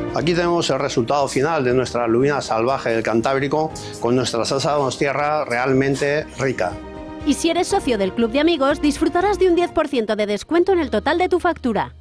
Aquí tenemos el resultado final de nuestra lubina salvaje del Cantábrico con nuestra salsa donostierra realmente rica. Y si eres socio del Club de Amigos, disfrutarás de un 10% de descuento en el total de tu factura.